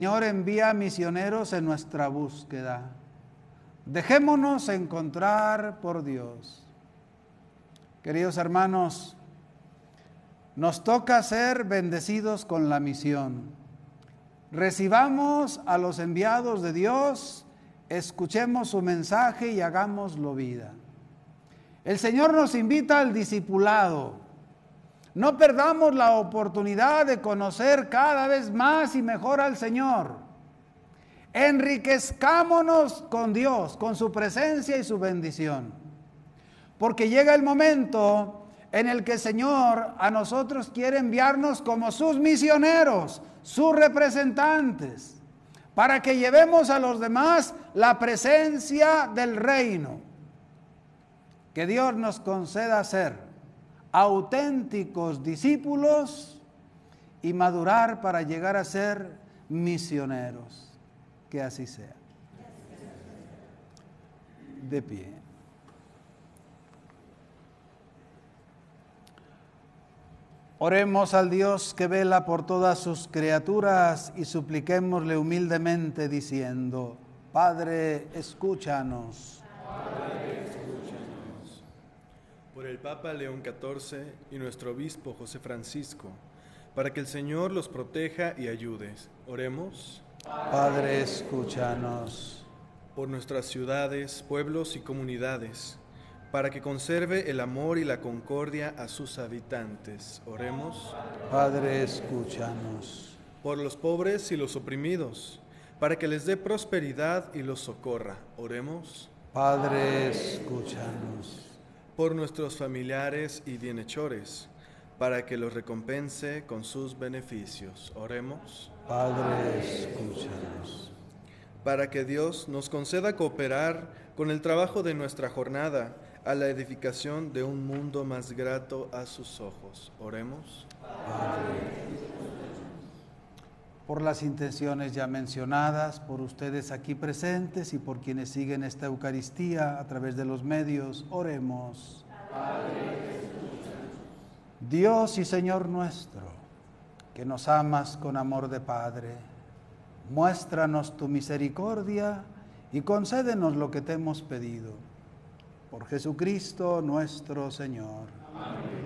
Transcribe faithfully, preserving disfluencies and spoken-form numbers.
Señor envía misioneros en nuestra búsqueda. Dejémonos encontrar por Dios. Queridos hermanos, nos toca ser bendecidos con la misión. Recibamos a los enviados de Dios, escuchemos su mensaje y hagámoslo vida. El Señor nos invita al discipulado. No perdamos la oportunidad de conocer cada vez más y mejor al Señor. Enriquezcámonos con Dios, con su presencia y su bendición. Porque llega el momento en el que el Señor a nosotros quiere enviarnos como sus misioneros, sus representantes, para que llevemos a los demás la presencia del reino. Que Dios nos conceda ser auténticos discípulos y madurar para llegar a ser misioneros. Que así sea. De pie. Oremos al Dios que vela por todas sus criaturas y supliquémosle humildemente diciendo: Padre, escúchanos. Padre, escúchanos. Por el Papa León catorce y nuestro obispo José Francisco, para que el Señor los proteja y ayude. Oremos. Padre, escúchanos. Por nuestras ciudades, pueblos y comunidades, para que conserve el amor y la concordia a sus habitantes. Oremos. Padre, escúchanos. Por los pobres y los oprimidos, para que les dé prosperidad y los socorra. Oremos. Padre, escúchanos. Por nuestros familiares y bienhechores, para que los recompense con sus beneficios. Oremos. Padre, escúchanos. Para que Dios nos conceda cooperar con el trabajo de nuestra jornada a la edificación de un mundo más grato a sus ojos. Oremos. Padre. Por las intenciones ya mencionadas, por ustedes aquí presentes y por quienes siguen esta Eucaristía a través de los medios, oremos. Padre. Dios y Señor nuestro, que nos amas con amor de Padre, muéstranos tu misericordia y concédenos lo que te hemos pedido. Por Jesucristo nuestro Señor. Amén.